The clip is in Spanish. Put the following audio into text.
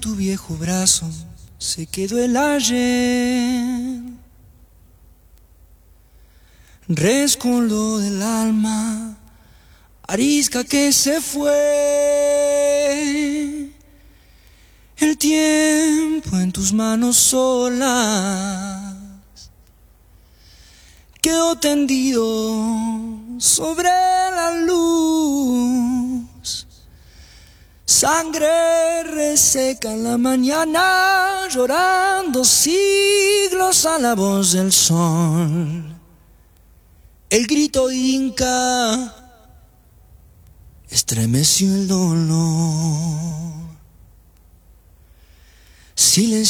Tu viejo brazo se quedó el ayer, rescoldo del alma, arisca que se fue. El tiempo en tus manos solas quedó tendido sobre la luz. Sangre reseca en la mañana, llorando siglos a la voz del sol. El grito inca estremeció el dolor. Silencio